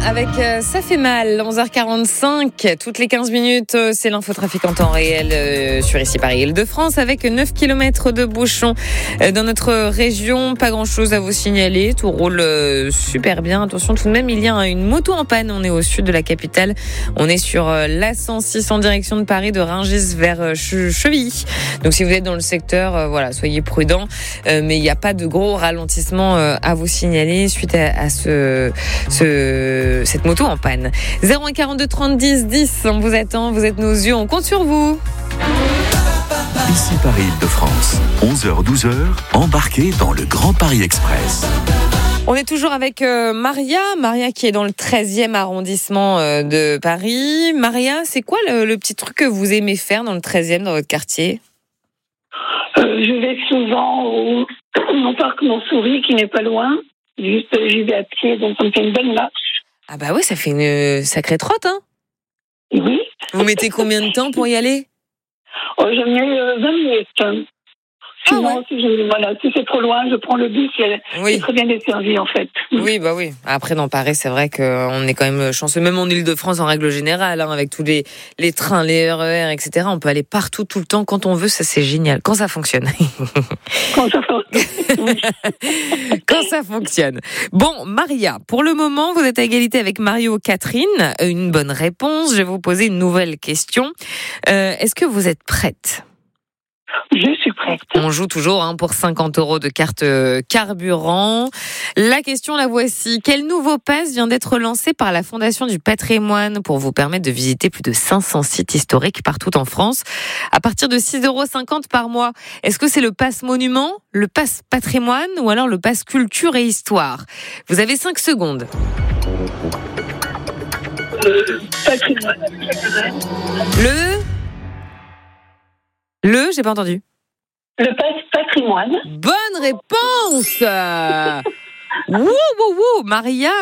avec Ça fait mal, 11h45, toutes les 15 minutes, c'est l'infotrafic en temps réel sur ici Paris Île-de-France avec 9 km de bouchons dans notre région. Pas grand-chose à vous signaler, tout roule super bien. Attention tout de même, il y a une moto en panne, on est au sud de la capitale. On est sur l'A106 en direction de Paris, de Rungis vers Chevilly. Donc si vous êtes dans le secteur, voilà, soyez prudents. Mais il n'y a pas de gros ralentissement à vous signaler suite à cette moto en panne. 01 42 30 10 10, on vous attend, vous êtes nos yeux, on compte sur vous. Ici Paris Île-de-France, 11h-12h, embarquez dans le Grand Paris Express. On est toujours avec Maria qui est dans le 13e arrondissement de Paris. Maria, c'est quoi le petit truc que vous aimez faire dans le 13e, dans votre quartier ? Je vais souvent au parc Montsouris qui n'est pas loin. Juste, j'y vais à pied, donc ça me fait une belle marche. Ah bah oui, ça fait une sacrée trotte, hein ? Oui. Vous mettez combien de temps pour y aller ? Je mets 20 minutes. Sinon, si c'est trop loin, je prends le bus. C'est très bien desservi, en fait. Oui, bah oui. Après, dans Paris, c'est vrai qu'on est quand même chanceux, même en Île-de-France en règle générale, hein, avec tous les trains, les RER, etc. On peut aller partout, tout le temps, quand on veut. Ça, c'est génial. Quand ça fonctionne. Quand ça fonctionne. Quand ça fonctionne. Bon, Maria, pour le moment, vous êtes à égalité avec Mario Catherine. Une bonne réponse. Je vais vous poser une nouvelle question. Est-ce que vous êtes prête ? Je suis prête. On joue toujours pour 50 € de carte carburant. La question, la voici. Quel nouveau pass vient d'être lancé par la Fondation du Patrimoine pour vous permettre de visiter plus de 500 sites historiques partout en France à partir de 6,50 € par mois? Est-ce que c'est le pass monument, le pass patrimoine ou alors le pass culture et histoire? Vous avez 5 secondes. Patrimoine. J'ai pas entendu. Le pass patrimoine. Bonne réponse. Wouh, Maria.